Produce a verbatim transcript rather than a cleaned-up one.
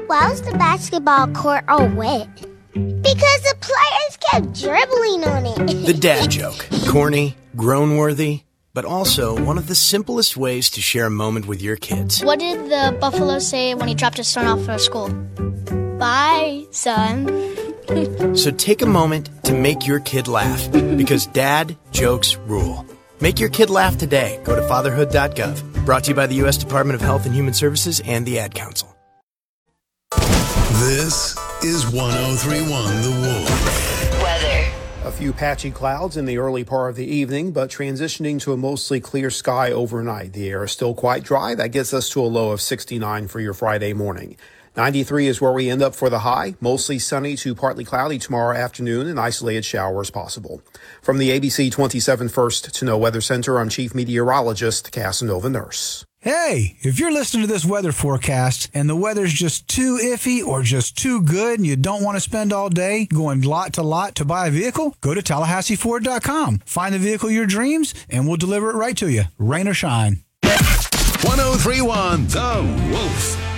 Why was the basketball court all wet? Because the players kept dribbling on it. The dad joke. Corny, groan-worthy, but also one of the simplest ways to share a moment with your kids. What did the buffalo say when he dropped his son off for school? Bye, son. So take a moment to make your kid laugh, because dad jokes rule. Make your kid laugh today. Go to fatherhood dot gov. Brought to you by the U S Department of Health and Human Services and the Ad Council. This is one oh three point one The Wolf. Weather. A few patchy clouds in the early part of the evening, but transitioning to a mostly clear sky overnight. The air is still quite dry. That gets us to a low of sixty-nine for your Friday morning. ninety-three is where we end up for the high. Mostly sunny to partly cloudy tomorrow afternoon and isolated showers possible. From the A B C twenty-seven First to Know Weather Center, I'm Chief Meteorologist Casanova Nurse. Hey, if you're listening to this weather forecast and the weather's just too iffy or just too good and you don't want to spend all day going lot to lot to buy a vehicle, go to Tallahassee Ford dot com. Find the vehicle of your dreams and we'll deliver it right to you, rain or shine. one oh three point one The Wolf.